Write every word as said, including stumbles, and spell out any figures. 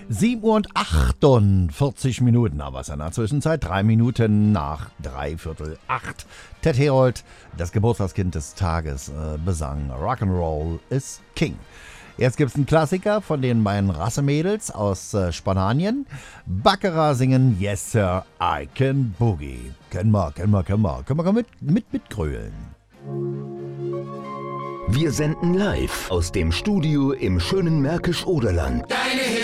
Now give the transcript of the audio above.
sieben Uhr und achtundvierzig Minuten, aber es ist in der Zwischenzeit drei Minuten nach dreiviertel acht. Ted Herold, das Geburtstagskind des Tages, äh, besang Rock'n'Roll is King. Jetzt gibt's einen Klassiker von den beiden Rassemädels aus äh, Spanien. Baccarat singen Yes Sir, I Can Boogie. Kennen wir, kennen wir, kennen wir. Können wir mit, mit, mitgrölen. Wir senden live aus dem Studio im schönen Märkisch-Oderland. Deine